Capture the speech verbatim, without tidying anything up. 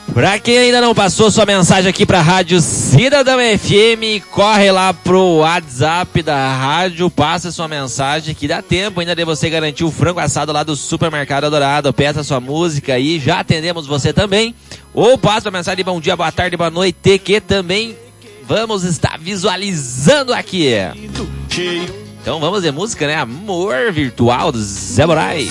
Pra quem ainda não passou sua mensagem aqui pra Rádio Cidadão F M, corre lá pro WhatsApp da rádio, passa sua mensagem que dá tempo ainda de você garantir o frango assado lá do Supermercado Eldorado. Peça sua música aí, já atendemos você também. Ou passa a mensagem de bom dia, boa tarde, boa noite, que também vamos estar visualizando aqui. Então vamos de música, né? Amor Virtual do Zé Moraes.